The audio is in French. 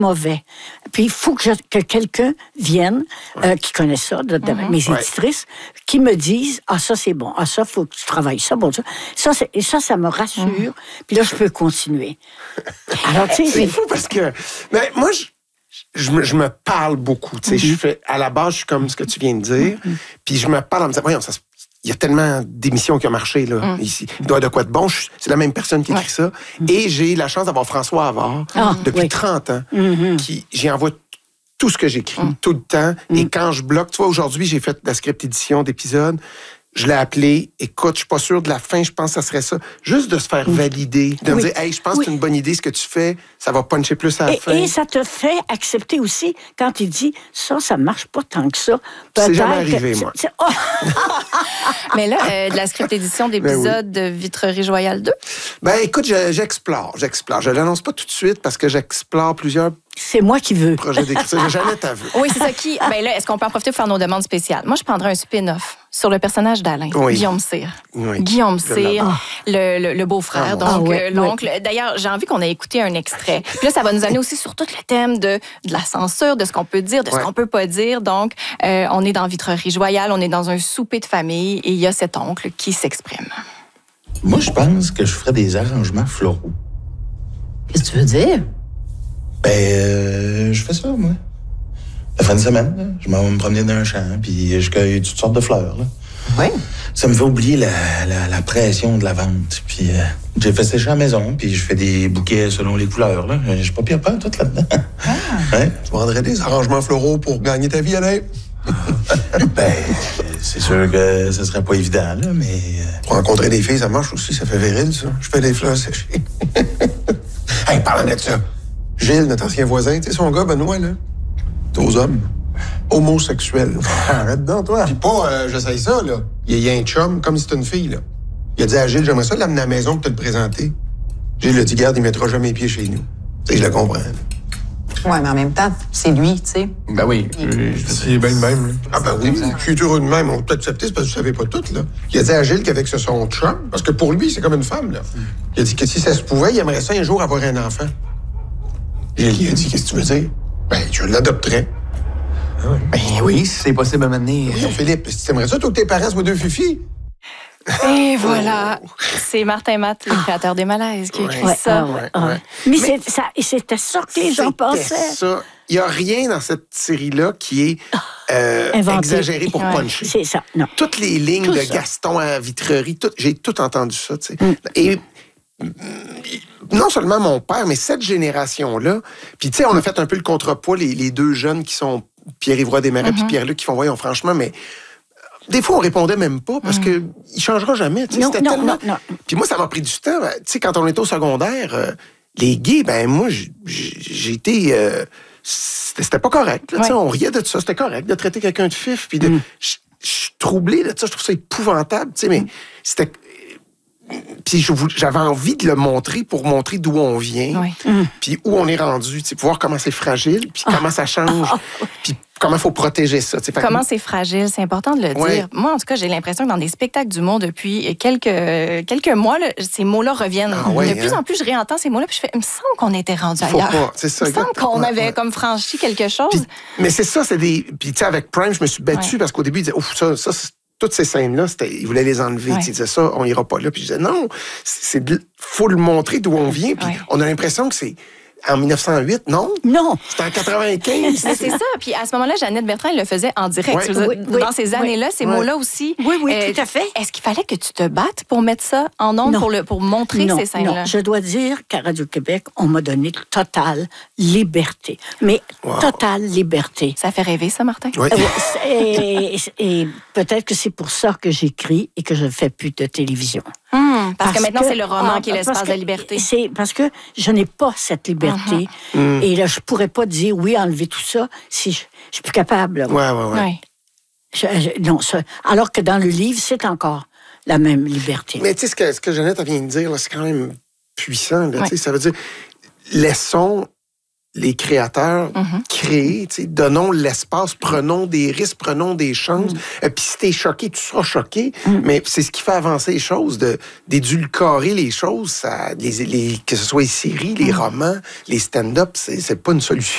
mauvais. Puis il faut que quelqu'un vienne, qui connaît ça, mes éditrices, qui me disent, ça c'est bon, ça faut que tu travailles, ça bon, ça me rassure, puis là je peux continuer. Alors tu sais, c'est fou parce que, mais moi je me parle beaucoup, tu sais, je fais, à la base je suis comme ce que tu viens de dire, puis je me parle en me disant, voyons, il y a tellement d'émissions qui ont marché, là. Ici. Il doit y avoir de quoi de bon. C'est la même personne qui écrit ça. Et j'ai la chance d'avoir François Havard depuis 30 ans. J'y envoie tout ce que j'écris, tout le temps. Et quand je bloque, tu vois, aujourd'hui, j'ai fait la script édition d'épisodes. Je l'ai appelé. Écoute, je suis pas sûr de la fin, je pense que ça serait ça. Juste de se faire valider, de me dire, hey, je pense que c'est une bonne idée ce que tu fais, ça va puncher plus à la fin. Et ça te fait accepter aussi quand il dit, ça marche pas tant que ça. C'est jamais arrivé, moi. Mais là, de la script édition d'épisode de Vitrerie Joyale 2? Ben, écoute, j'explore. Je l'annonce pas tout de suite parce que j'explore plusieurs. C'est moi qui veux. Projet d'écriture. Jeannette a vu. Oui, c'est ça. Ben là, est-ce qu'on peut en profiter pour faire nos demandes spéciales? Moi, je prendrais un spin-off sur le personnage d'Alain, Guillaume Cyr. Oui. Guillaume Cyr, le beau-frère, l'oncle. D'ailleurs, j'ai envie qu'on ait écouté un extrait. Puis là, ça va nous amener aussi sur tout le thème de la censure, de ce qu'on peut dire, de ce qu'on peut pas dire. Donc, on est dans Vitrerie Joyale, on est dans un souper de famille et il y a cet oncle qui s'exprime. Moi, je pense que je ferais des arrangements floraux. Qu'est-ce que tu veux dire? Ben, je fais ça, moi. La fin de semaine, là, je m'en vais me promener dans un champ, puis je cueille toutes sortes de fleurs, là. Oui. Ça me fait oublier la pression de la vente. Puis j'ai fait sécher à la maison, puis je fais des bouquets selon les couleurs, là. J'ai pas pire peur, tout là-dedans. Ouais. Tu vendrais des arrangements floraux pour gagner ta vie, Alain? Ben, c'est sûr que ce serait pas évident, là, mais... Pour rencontrer des filles, ça marche aussi, ça fait viril, ça. Je fais des fleurs séchées. Hey, parlant de ça, Gilles, notre ancien voisin, tu sais, son gars, Benoît, là, t'es aux hommes. Homosexuel. Arrête donc, toi. Puis pas, j'essaye ça, là. Il y a un chum comme si c'était une fille, là. Il a dit à Gilles, j'aimerais ça l'amener à la maison pour te le présenter. Gilles a dit, garde, il mettra jamais les pieds chez nous. Tu sais, je le comprends. Ouais, mais en même temps, c'est lui, tu sais. Ben oui. C'est bien de même, là. Ah ben oui, je suis heureux de même. On peut accepter, c'est parce que je savais pas tout, là. Il a dit à Gilles qu'avec son chum, parce que pour lui, c'est comme une femme, là. Il a dit que si ça se pouvait, il aimerait ça un jour avoir un enfant. Gilles, il a dit, qu'est-ce que tu veux dire? Ben, je l'adopterais. Ah oui. Ben oui, si c'est possible à m'amener. Oui, Philippe, si tu aimerais ça, toi que tes parents soient deux fifis? Et voilà, c'est Martin Matt, le créateur des Malaises, qui a écrit ça. Mais c'était ça que les gens pensaient. Ça. Il n'y a rien dans cette série-là qui est exagéré pour puncher. C'est ça, non. Toutes les lignes Tout de ça. Gaston à Vitrerie, j'ai tout entendu ça, tu sais. Et non seulement mon père, mais cette génération-là, puis tu sais, on a fait un peu le contrepoids, les deux jeunes qui sont Pierre-Yves Desmarais puis Pierre-Luc qui font, voyons, franchement, mais des fois, on répondait même pas parce que il changera jamais. Non. Puis moi, ça m'a pris du temps. Tu sais, quand on était au secondaire, les gays, ben moi, j'ai été... c'était pas correct. Là, on riait de ça, c'était correct de traiter quelqu'un de fif. Puis je suis troublé de ça, je trouve ça épouvantable. Mais c'était... Puis j'avais envie de le montrer pour montrer d'où on vient, puis où on est rendu, pour voir comment c'est fragile, puis comment ça change, puis comment il faut protéger ça. Comment c'est fragile, c'est important de le dire. Moi, en tout cas, j'ai l'impression que dans des spectacles d'humour depuis quelques mois, là, ces mots-là reviennent. De plus en plus, je réentends ces mots-là, puis je fais, il me semble qu'on était rendu ailleurs. C'est ça, il me semble qu'on avait comme franchi quelque chose. Puis, mais c'est ça, c'est des... Puis tu sais, avec Prime, je me suis battu parce qu'au début, il disait, ouf, ça toutes ces scènes-là, il voulait les enlever. Il disait ça, on ira pas là. Puis je disais, non, faut le montrer d'où on vient. Puis on a l'impression que c'est en 1908, non? Non. C'était en 95. C'est ça. Puis à ce moment-là, Jeannette Bertrand, elle le faisait en direct. Dans ces années-là, ces mots-là aussi. Oui, tout à fait. Est-ce qu'il fallait que tu te battes pour mettre ça en ondes, pour montrer ces scènes-là? Non, je dois dire qu'à Radio-Québec, on m'a donné totale liberté. Mais totale liberté. Ça fait rêver, ça, Martin? Oui. Et peut-être que c'est pour ça que j'écris et que je ne fais plus de télévision. Parce que maintenant, c'est le roman qui est l'espace de la liberté. C'est parce que je n'ai pas cette liberté. Et là, je ne pourrais pas dire, oui, enlever tout ça, si je ne suis plus capable. Oui. Non, alors que dans le livre, c'est encore la même liberté. Mais tu sais, ce que Jeannette vient de dire, là, c'est quand même puissant. Là, ça veut dire, laissons les créateurs créer, donnons l'espace, prenons des risques, prenons des chances. Puis si t'es choqué, tu seras choqué. Mais c'est ce qui fait avancer les choses, d'édulcorer les choses. Que ce soit les séries, les romans, les stand-up, c'est pas une solution.